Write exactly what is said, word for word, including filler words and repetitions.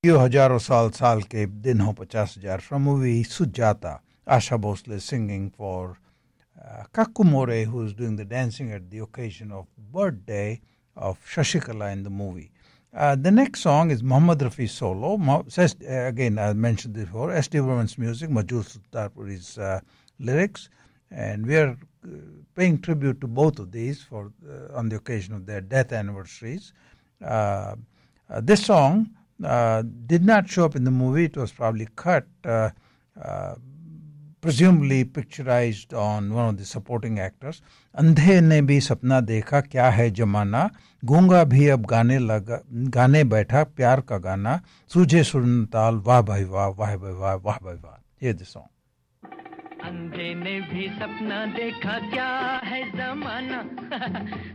यो हजारों साल साल के दिन हो पचास हजार. From movie Sujata, Asha Bhosle singing for uh, Kakumore, who is doing the dancing at the occasion of birthday of Shashikala in the movie. Uh, the next song is Muhammad Rafi solo. Mo- says, uh, again, I mentioned this before, S D Burman's music, Majul Sultanpuri's uh, lyrics, and we are uh, paying tribute to both of these for uh, on the occasion of their death anniversaries. Uh, uh, this song uh, did not show up in the movie. It was probably cut, uh, uh, presumably picturized on one of the supporting actors. अंधे ने भी सपना देखा क्या है जमाना, गूंगा भी अब गाने लगा गाने बैठा प्यार का गाना, सूझे सुरताल वाह भाई वाह वाह भाई वाह वाह भाई वाह. Hear the song. अंधे ने भी सपना देखा क्या है जमाना